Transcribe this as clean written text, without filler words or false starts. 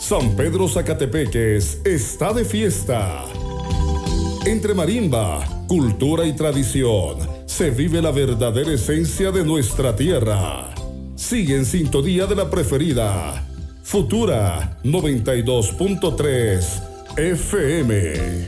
San Pedro Zacatepeques está de fiesta. Entre marimba, cultura y tradición, se vive la verdadera esencia de nuestra tierra. Sigue en sintonía de la preferida, Futura 92.3 FM.